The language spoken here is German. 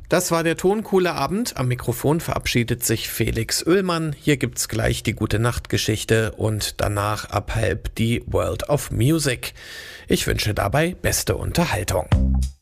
Das war der Toncoole Abend. Am Mikrofon verabschiedet sich Felix Oehlmann. Hier gibt's gleich die Gute-Nacht-Geschichte und danach ab 12 die World of Music. Ich wünsche dabei beste Unterhaltung.